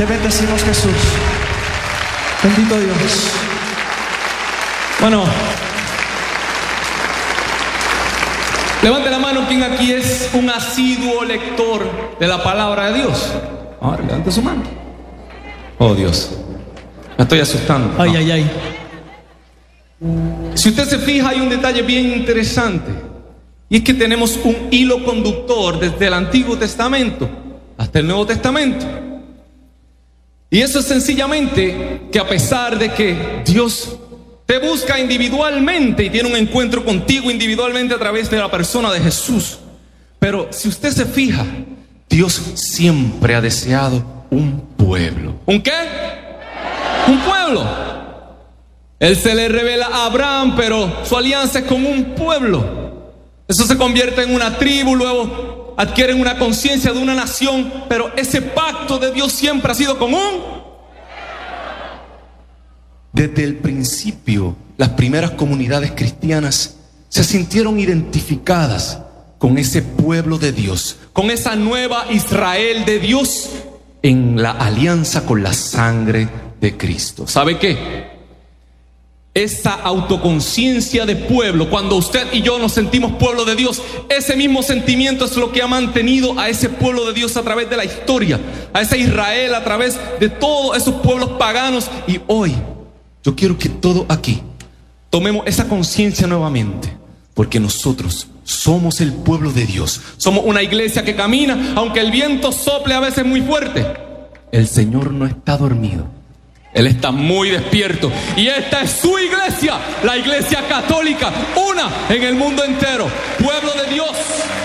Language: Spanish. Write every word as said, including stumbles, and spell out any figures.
Te bendecimos, Jesús. Bendito Dios. Bueno, levante la mano quien aquí es un asiduo lector de la palabra de Dios. Ahora, levante su mano. Oh, Dios, me estoy asustando. Ay, No. ay, ay. Si usted se fija, hay un detalle bien interesante, y es que tenemos un hilo conductor desde el Antiguo Testamento hasta el Nuevo Testamento. Y eso es sencillamente que a pesar de que Dios te busca individualmente y tiene un encuentro contigo individualmente a través de la persona de Jesús, pero si usted se fija, Dios siempre ha deseado un pueblo. ¿Un qué? Un pueblo. Él se le revela a Abraham, pero su alianza es con un pueblo. Eso se convierte en una tribu, luego adquieren una conciencia de una nación, pero ese pacto de Dios siempre ha sido con un... Desde el principio, las primeras comunidades cristianas se sintieron identificadas con ese pueblo de Dios, con esa nueva Israel de Dios en la alianza con la sangre de Cristo. ¿Sabe qué? Esa autoconciencia de pueblo, cuando usted y yo nos sentimos pueblo de Dios, ese mismo sentimiento es lo que ha mantenido a ese pueblo de Dios a través de la historia, a ese Israel a través de todos esos pueblos paganos. Y hoy yo quiero que todos aquí tomemos esa conciencia nuevamente, porque nosotros somos el pueblo de Dios. Somos una iglesia que camina, aunque el viento sople a veces muy fuerte. El Señor no está dormido. Él está muy despierto. Y esta es su iglesia, la iglesia católica, una en el mundo entero. Pueblo de Dios.